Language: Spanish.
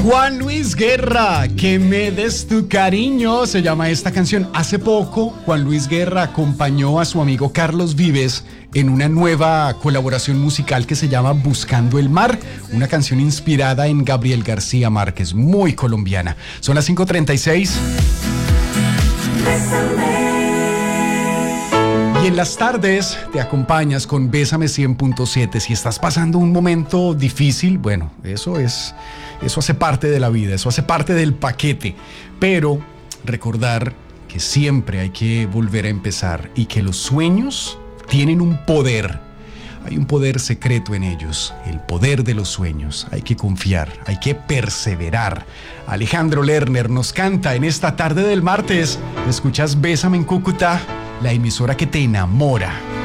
Juan Luis Guerra, que me des tu cariño, se llama esta canción. Hace poco, Juan Luis Guerra acompañó a su amigo Carlos Vives en una nueva colaboración musical que se llama Buscando el Mar, una canción inspirada en Gabriel García Márquez, muy colombiana. Son las 5:36. Y en las tardes te acompañas con Bésame 100.7. Si estás pasando un momento difícil, bueno, eso hace parte de la vida, eso hace parte del paquete. Pero recordar que siempre hay que volver a empezar y que los sueños tienen un poder. Hay un poder secreto en ellos, el poder de los sueños. Hay que confiar, hay que perseverar. Alejandro Lerner nos canta en esta tarde del martes. Escuchas Bésame en Cúcuta, la emisora que te enamora.